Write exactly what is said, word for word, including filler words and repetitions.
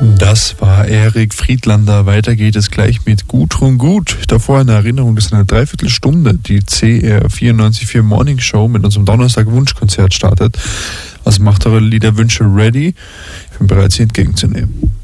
Das war Erik Friedlander. Weiter geht es gleich mit Gudrun Gut. Davor eine Erinnerung, das ist eine Dreiviertelstunde. Die C R vierundneunzig Komma vier Morning Show mit unserem Donnerstag-Wunschkonzert startet. Also macht eure Liederwünsche ready. Ich bin bereit, sie entgegenzunehmen.